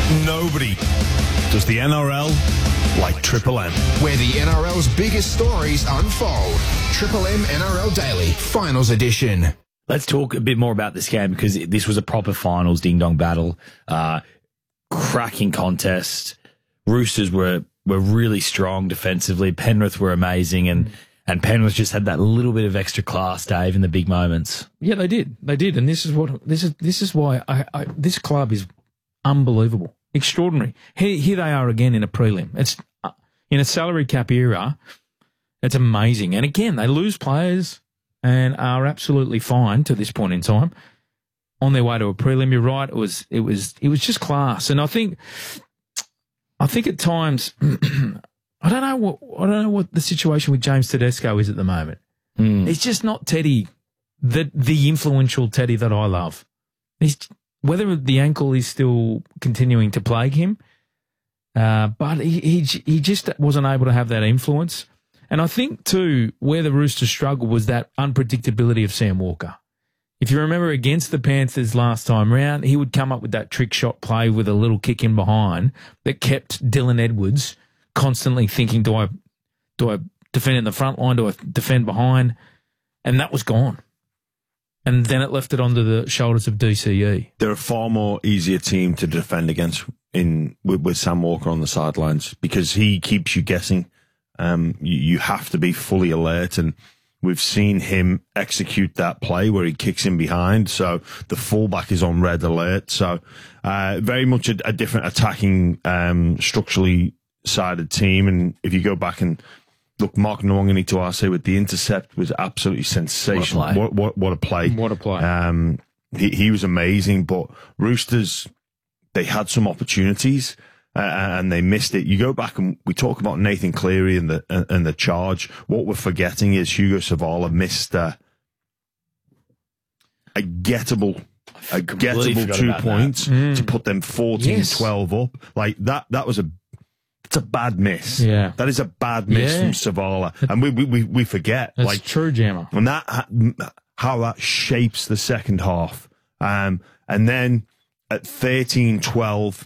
Nobody does the NRL like Triple M. Where the NRL's biggest stories unfold. Triple M NRL Daily, Finals Edition. Let's talk a bit more about this game because this was a proper finals ding-dong battle. Cracking contest. Roosters were really strong defensively. Penrith were amazing, and Penrith just had that little bit of extra class, Dave, in the big moments. Yeah, they did, and this is why this club is unbelievable, extraordinary. Here they are again in a prelim. It's in a salary cap era. It's amazing, and again they lose players and are absolutely fine to this point in time on their way to a prelim. You're right. It was just class, and I think at times. I don't know what the situation with James Tedesco is at the moment. He's just not Teddy, the influential Teddy that I love. Whether the ankle is still continuing to plague him, but he just wasn't able to have that influence. And I think too, where the Roosters struggled was that unpredictability of Sam Walker. If you remember against the Panthers last time round, he would come up with that trick shot play with a little kick in behind that kept Dylan Edwards constantly thinking, do I defend in the front line? Do I defend behind? And that was gone. And then it left it onto the shoulders of DCE. They're a far more easier team to defend against with Sam Walker on the sidelines because he keeps you guessing. You have to be fully alert, and we've seen him execute that play where he kicks in behind. So the fullback is on red alert. So very much a different attacking structurally sided team. And if you go back and look, Mark Nwangani-Tuase with the intercept was absolutely sensational. What a play. What a play. He was amazing, but Roosters, they had some opportunities and they missed it. You go back and we talk about Nathan Cleary and the charge. What we're forgetting is Hugo Savala missed a gettable 2 points to put them 14-12 up. Like that was it's a bad miss. Yeah. That is a bad miss from Savala. And we forget. That's like true, Jammer. And how that shapes the second half. And then at 13-12,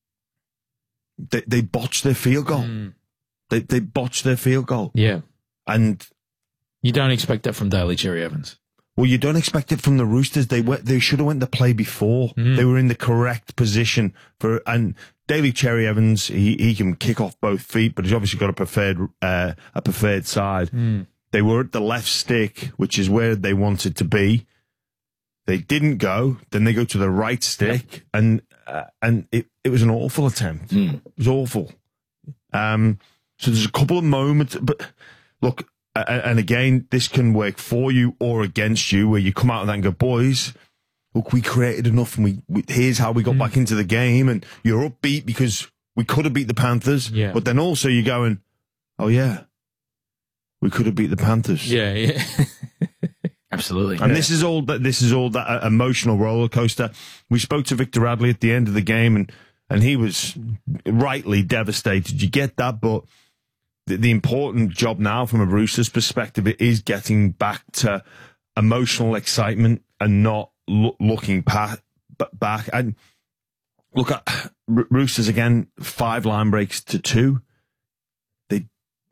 they botched their field goal. They botched their field goal. Yeah. And you don't expect that from Daly Cherry Evans. Well, you don't expect it from the Roosters. They should have went to play before. They were in the correct position and Daly Cherry Evans, he can kick off both feet, but he's obviously got a preferred side. They were at the left stick, which is where they wanted to be. They didn't go. Then they go to the right stick, and it was an awful attempt. It was awful. So there's a couple of moments, but look, and again, this can work for you or against you, where you come out of that and go, boys, look, we created enough, and we here's how we got back into the game, and you're upbeat because we could have beat the Panthers, but then also you're going, oh yeah, we could have beat the Panthers. Yeah. Absolutely. And this is all that emotional roller coaster. We spoke to Victor Radley at the end of the game, and he was rightly devastated. You get that, but the important job now from a Roosters perspective is getting back to emotional excitement and not looking back. And look at Roosters again, 5 line breaks to 2. They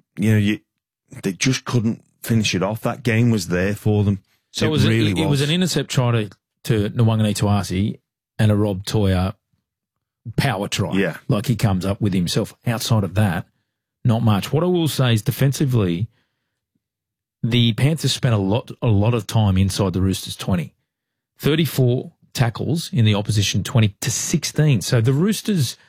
just couldn't finish it off. That game was there for them. So it was an intercept try to Nwangani-Tuase and a Rob Toya power try. Yeah. Like he comes up with himself. Outside of that, not much. What I will say is defensively, the Panthers spent a lot of time inside the Roosters 20. 34 tackles in the opposition 20 to 16. So the Roosters